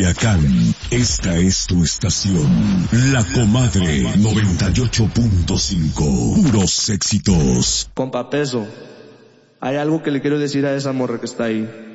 Culiacán, esta es tu estación. La Comadre 98.5. Puros éxitos. Compa Peso, hay algo que le quiero decir a esa morra que está ahí.